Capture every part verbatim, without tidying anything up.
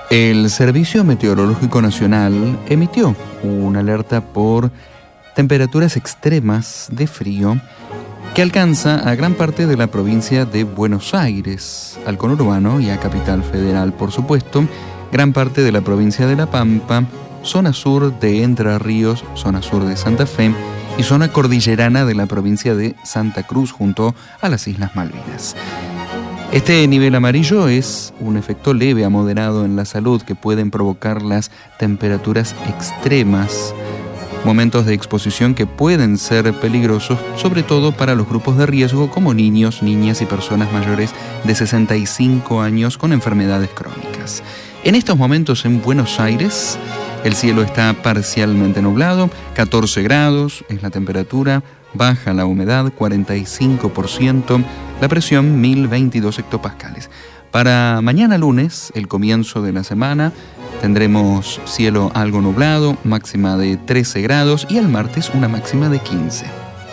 El Servicio Meteorológico Nacional emitió una alerta por temperaturas extremas de frío que alcanza a gran parte de la provincia de Buenos Aires, al conurbano y a Capital Federal, por supuesto, gran parte de la provincia de La Pampa, zona sur de Entre Ríos, zona sur de Santa Fe y zona cordillerana de la provincia de Santa Cruz junto a las Islas Malvinas. Este nivel amarillo es un efecto leve a moderado en la salud que pueden provocar las temperaturas extremas, momentos de exposición que pueden ser peligrosos, sobre todo para los grupos de riesgo como niños, niñas y personas mayores de sesenta y cinco años con enfermedades crónicas. En estos momentos en Buenos Aires, el cielo está parcialmente nublado, catorce grados es la temperatura, baja la humedad, cuarenta y cinco por ciento, la presión mil veintidós hectopascales. Para mañana lunes, el comienzo de la semana, tendremos cielo algo nublado, máxima de trece grados y el martes una máxima de quince.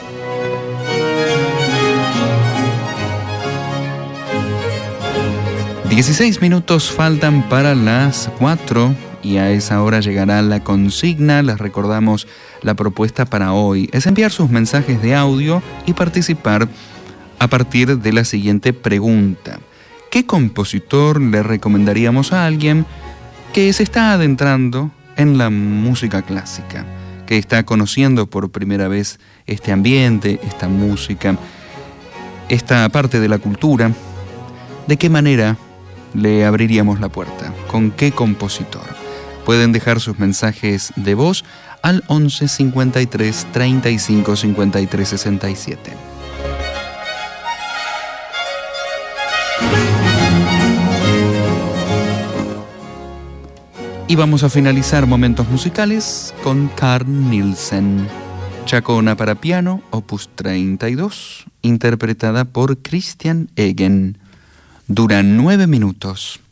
dieciséis minutos faltan para las cuatro y a esa hora llegará la consigna. Les recordamos la propuesta para hoy. Es enviar sus mensajes de audio y participar a partir de la siguiente pregunta. ¿Qué compositor le recomendaríamos a alguien que se está adentrando en la música clásica, que está conociendo por primera vez este ambiente, esta música, esta parte de la cultura? ¿De qué manera le abriríamos la puerta? ¿Con qué compositor? Pueden dejar sus mensajes de voz al once cincuenta y tres treinta y cinco cincuenta y tres sesenta y siete. Y vamos a finalizar momentos musicales con Carl Nielsen. Chacona para piano, opus treinta y dos, interpretada por Christian Egen. Dura nueve minutos.